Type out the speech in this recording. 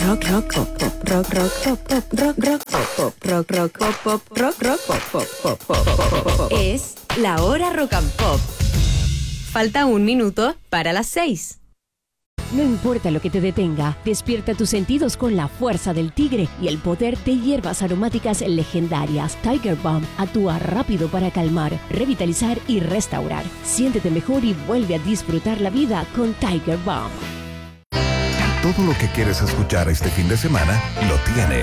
Rock, rock, pop, pop, rock, rock, pop, pop, rock, rock, pop, pop, rock, rock, pop, pop, rock, rock, pop, pop, pop, pop, pop, pop. Es la hora rock and pop. Falta un minuto para las 6. No importa lo que te detenga, despierta tus sentidos con la fuerza del tigre y el poder de hierbas aromáticas legendarias. Tiger Balm actúa rápido para calmar, revitalizar y restaurar. Siéntete mejor y vuelve a disfrutar la vida con Tiger Balm. Todo lo que quieres escuchar este fin de semana lo tiene